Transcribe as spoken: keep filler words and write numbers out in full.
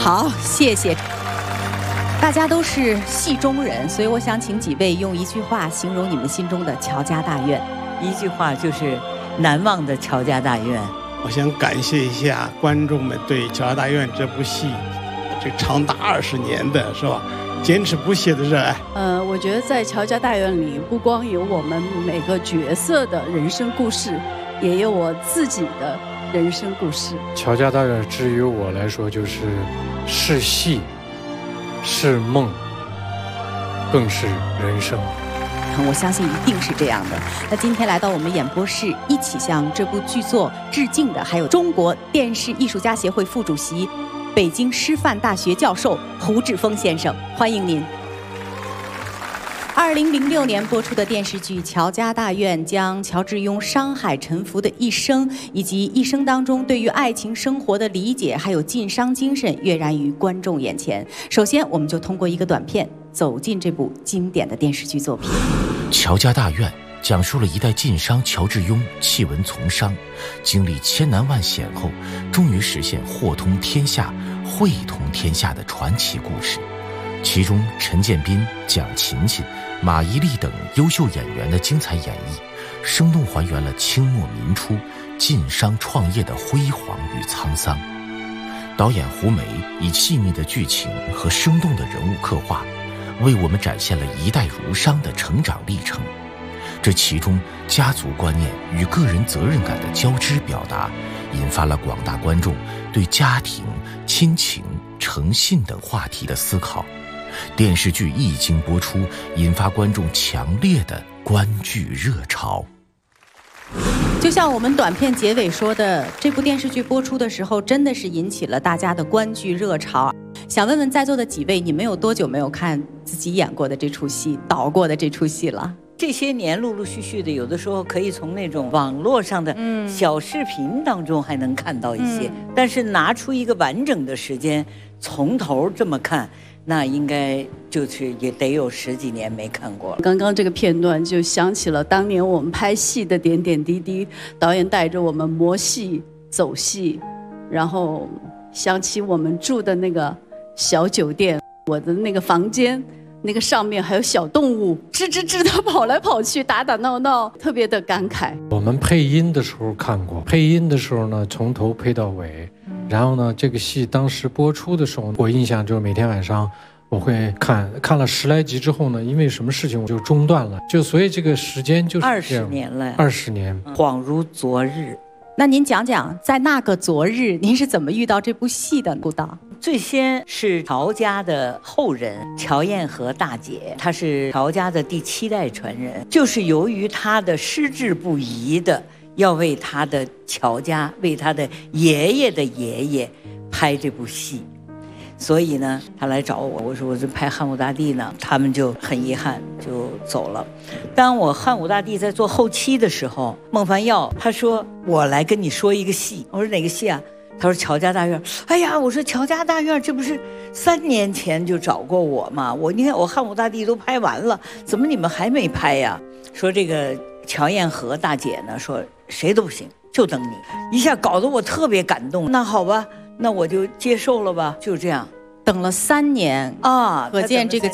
好，谢谢。大家都是戏中人，所以我想请几位用一句话形容你们心中的乔家大院。 一句话就是难忘的乔家大院。 我想感谢一下观众们对《乔家大院》这部戏这长达二十年的是吧坚持不懈的热爱。 呃，我觉得在《乔家大院》里，不光有我们每个角色的人生故事，也有我自己的人生故事。 《乔家大院》至于我来说，就是是戏，是梦，更是人生。 我相信一定是这样的。那今天来到我们演播室，一起向这部剧作致敬的，还有中国电视艺术家协会副主席、北京师范大学教授胡志峰先生，欢迎您。二零零六年播出的电视剧《乔家大院》将乔致庸商海沉浮的一生，以及一生当中对于爱情生活的理解，还有晋商精神跃然于观众眼前。首先，我们就通过一个短片走进这部经典的电视剧作品。 《乔家大院》讲述了一代晋商乔致庸弃文从商，经历千难万险后，终于实现货通天下、会通天下的传奇故事。其中，陈建斌、蒋勤勤、马伊琍等优秀演员的精彩演绎，生动还原了清末民初晋商创业的辉煌与沧桑。导演胡梅以细腻的剧情和生动的人物刻画，为我们展现了一代儒商的成长历程。这其中家族观念与个人责任感的交织表达，引发了广大观众对家庭、亲情、诚信等话题的思考。电视剧一经播出，引发观众强烈的观剧热潮。 就像我们短片结尾说的，这部电视剧播出的时候，真的是引起了大家的观剧热潮。想问问在座的几位，你们有多久没有看自己演过的这出戏、导过的这出戏了？ 这些年陆陆续续的，有的时候可以从那种网络上的小视频当中还能看到一些，嗯、但是拿出一个完整的时间，从头这么看，那应该就是也得有十几年没看过了。 刚刚这个片段就想起了当年我们拍戏的点点滴滴，导演带着我们磨戏、走戏，然后想起我们住的那个小酒店，我的那个房间。那个上面还有小动物，吱吱吱的跑来跑去，打打闹闹，特别的感慨。 我们配音的时候看过，配音的时候呢，从头配到尾。然后呢，这个戏当时播出的时候，我印象就是每天晚上我会看，看了十来集之后呢，因为什么事情我就中断了，就所以这个时间就是二十年了， 二十年， 恍如昨日。 那您讲讲，在那个昨日，您是怎么遇到这部戏的？顾导。 最先是乔家的后人乔燕和大姐，她是乔家的第七代传人，就是由于她的矢志不移的要为她的乔家、为她的爷爷的爷爷拍这部戏，所以呢，她来找我，我说我在拍汉武大帝呢，他们就很遗憾就走了。当我汉武大帝在做后期的时候，孟凡耀他说我来跟你说一个戏，我说哪个戏啊？他说乔家大院。哎呀，我说乔家大院这不是三年前就找过我吗？我你看我汉武大帝都拍完了，怎么你们还没拍呀？说这个乔燕和大姐呢，说谁都不行，就等你。一下搞得我特别感动。那好吧，那我就接受了吧，就这样。 等了三年啊，可见这个